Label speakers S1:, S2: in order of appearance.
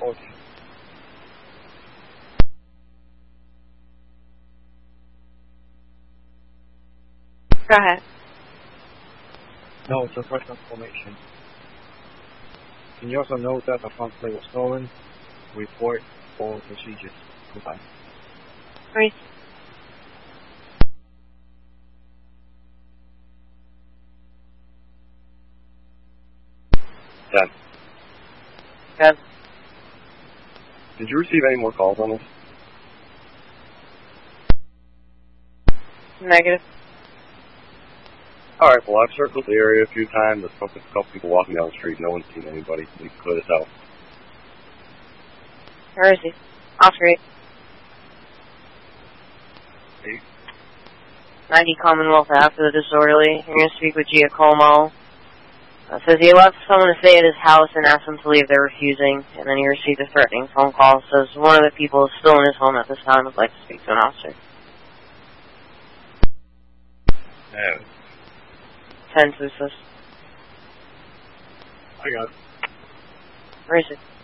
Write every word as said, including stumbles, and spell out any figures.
S1: fourteen.
S2: Go ahead.
S1: No, it's a first information. Can you also note that the front plate was stolen? Report all procedures. Goodbye.
S2: Great.
S3: Dad.
S2: Good.
S3: Did you receive any more calls on this?
S2: Negative.
S3: Alright, well I've circled the area a few times. There's a couple people walking down the street. No one's seen anybody. We can clear this out.
S2: Where is he? Off street.
S3: Eight.
S2: ninety Commonwealth after the disorderly. You're going to speak with Giacomo. Uh, says he left someone to stay at his house and asked them to leave. They're refusing. And then he received a threatening phone call. Says one of the people is still in his home at this time. Would like to speak to an officer.
S3: Yeah.
S2: ten to assist.
S1: I got it.
S2: Where is it?